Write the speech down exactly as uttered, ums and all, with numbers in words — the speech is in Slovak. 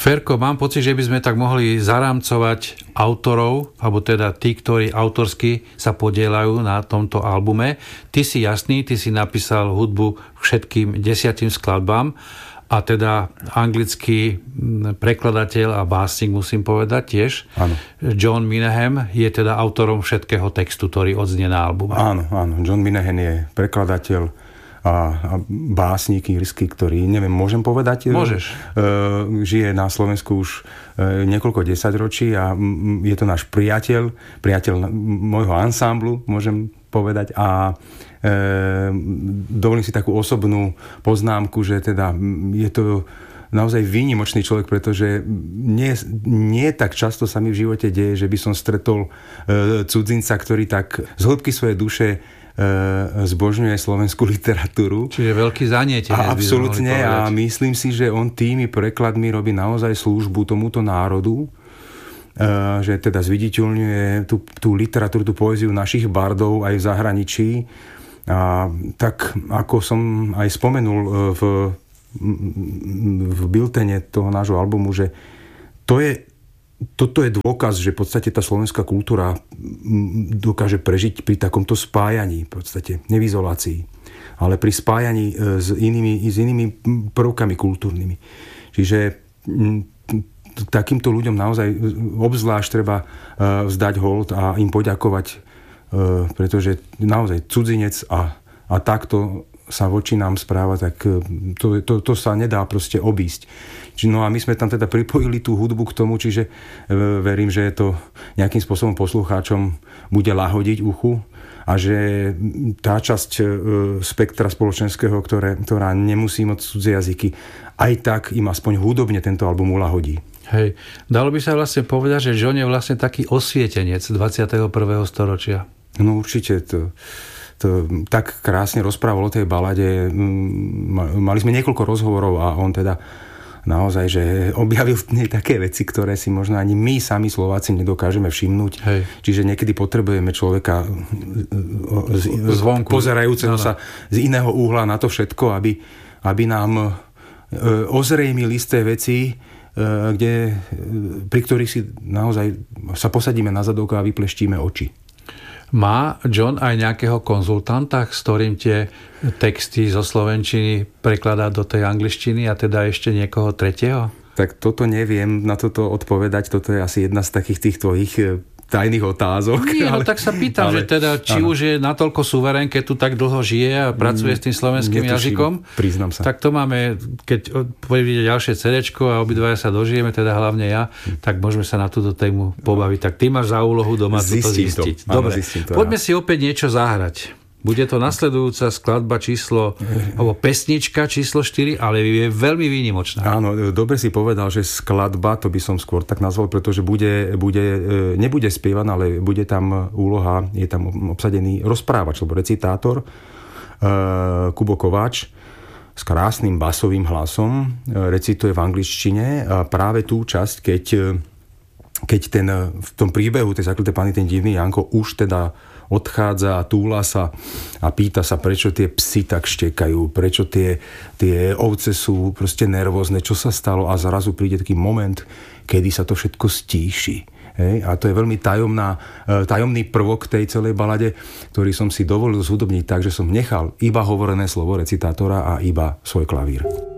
Ferko, mám pocit, že by sme tak mohli zarámcovať autorov, alebo teda tí, ktorí autorsky sa podieľajú na tomto albume. Ty si jasný, ty si napísal hudbu všetkým desiatim skladbám a teda anglický prekladateľ a básnik, musím povedať tiež. Áno. John Minahan je teda autorom všetkého textu, ktorý odznie na albume. Áno, áno. John Minahan je prekladateľ a, a básnik írsky, ktorý, neviem, môžem povedať? Môžeš. Žije na Slovensku už niekoľko desaťročí a je to náš priateľ, priateľ môjho ansámblu, môžem povedať. A e, dovolím si takú osobnú poznámku, že teda je to naozaj výnimočný človek, pretože nie, nie tak často sa mi v živote deje, že by som stretol e, cudzinca, ktorý tak z hĺbky svojej duše zbožňuje slovenskú literatúru. Čiže veľký zanietenec. Absolútne a myslím si, že on tými prekladmi robí naozaj službu tomuto národu, že teda zviditeľňuje tú, tú literatúru, tú poéziu našich bardov aj v zahraničí. A tak ako som aj spomenul v, v biltene toho nášho albumu, že to je Toto je dôkaz, že v podstate tá slovenská kultúra dokáže prežiť pri takomto spájaní, v podstate ne v izolácii, ale pri spájaní s inými, s inými prvkami kultúrnymi. Čiže takýmto ľuďom naozaj obzvlášť treba vzdať hold a im poďakovať, pretože naozaj cudzinec a, a takto sa voči nám správa, tak to, to, to sa nedá proste obísť. No a my sme tam teda pripojili tú hudbu k tomu, čiže verím, že to nejakým spôsobom poslucháčom bude lahodiť uchu a že tá časť spektra spoločenského, ktoré, ktorá nemusí moc cudzie jazyky, aj tak im aspoň hudobne tento album ulahodí. Hej, dalo by sa vlastne povedať, že John je vlastne taký osvietenec dvadsiateho prvého storočia. No určite to... To, tak krásne rozprával o tej balade. Mali sme niekoľko rozhovorov a on teda naozaj, že objavil v nej také veci, ktoré si možno ani my sami Slováci nedokážeme všimnúť. Hej. Čiže niekedy potrebujeme človeka z, zvonku, pozerajúceho sa z iného úhla na to všetko, aby, aby nám ozrejmil isté veci, kde, pri ktorých si naozaj sa posadíme na zadok a vypleštíme oči. Má John aj nejakého konzultanta, s ktorým tie texty zo slovenčiny prekladá do tej angličtiny a teda ešte niekoho tretieho? Tak toto neviem na toto odpovedať. Toto je asi jedna z takých tých tvojich tajných otázok. Nie, ale, no tak sa pýtam, ale, že teda, či áno. už je natoľko suverén, keď tu tak dlho žije a pracuje mm, s tým slovenským netuším, jazykom. Priznám sa. Tak to máme, keď pôjde ďalšie cédečko a obidvaja sa dožijeme, teda hlavne ja, tak môžeme sa na túto tému pobaviť. Tak ty máš za úlohu doma toto zistiť. To. Dobre, áno, to, poďme si opäť niečo zahrať. Bude to nasledujúca skladba číslo, alebo pesnička číslo štyri, ale je veľmi výnimočná. Áno, dobre si povedal, že skladba, to by som skôr tak nazval, pretože bude, bude, nebude spievaná, ale bude tam úloha, je tam obsadený rozprávač, alebo recitátor, Kubo Kováč, s krásnym basovým hlasom, recituje v angličtine a práve tú časť, keď, keď ten, v tom príbehu tej Zakľuté Panny ten divný Janko už teda odchádza a túla sa a pýta sa, prečo tie psy tak štekajú, prečo tie, tie ovce sú proste nervózne, čo sa stalo a zrazu príde taký moment, kedy sa to všetko stíši. Hej? A to je veľmi tajomná, tajomný prvok tej celej balade, ktorý som si dovolil zhudobniť tak, že som nechal iba hovorené slovo recitátora a iba svoj klavír.